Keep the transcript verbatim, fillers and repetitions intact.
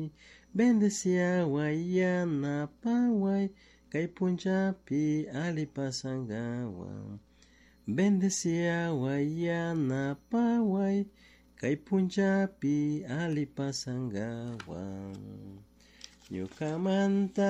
Bendecía wayana pawai kay punjabi alipasanggawa. Bendecía wayana pawai kay punjabi alipasanggawa. Nyukamanta